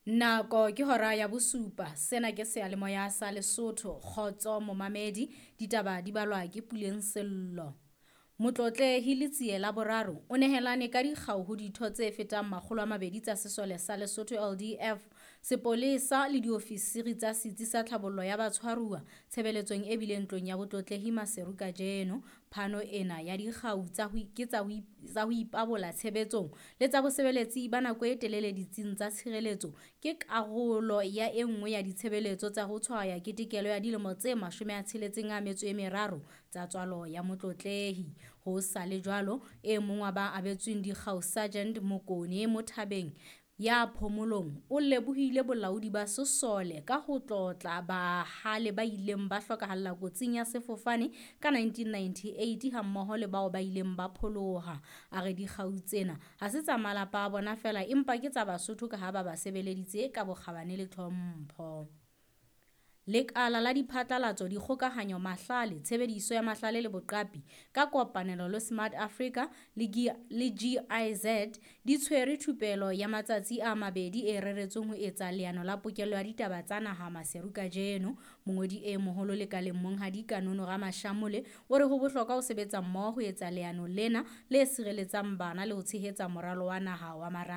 Nako ke hora ya bosupa. Sena ke seyalemoya sa Lesotho. Kgotso momamedi, ditaba di balwa ke Puleng Sello. Motlotlehi Letsiye la boraro o nehelane ka dikgau ho ditho tse fetang 200 tsa sesole sa Lesotho LDF, sepolesa le diofisiri tsa setsi sa tlhabollo ya batshwaruwa tshebeletsong e bileng ntlong ya botlotlehi Maseru kajeno. Phano ena ya dikgau tsa ho ipabola tshebetsong le tsa bosebeletsi ba nako e telele ditsing tsa tshireletso ke karolo ya e nngwe ya ditshebeletso tsa ho tshwaya ketekelo ya dilemo tse 63 tsa tswalo ya motlotlehi. Ho sa le jwalo, e mong wa ba abetsweng dikgau Sergeant Mokone Mothabeng ya phomolong o lebohile bolaodi ba sesole ka ho tlotla bahale ba ileng ba hlokahalla kotsing ya sefofane ka 1998 hammoho le bao ba ileng ba pholoha. A re dikgau tsena ha se tsa malapa a bona fela, empa ke tsa Basotho ka ha ba basebeleditse ka bokgabane le tlhompho. Lekala la diphatlalatso, dikgokahanyo, mahlale, tshebediso ya mahlale le boqapi ka kopanelo le Smart Africa le GIZ di tshwere thupelo ya matsatsi a 2 e reretsweng ho etsa leano la pokello ya ditaba tsa naha Maseru kajeno. Mongodi e moholo lekaleng Monghadi Kanono Ramashamule o re ho bohlokwa ho sebetsa mmoho ho etsa leano lena le sireletsang bana le ho tshehetsa moralo wa naha wa marang.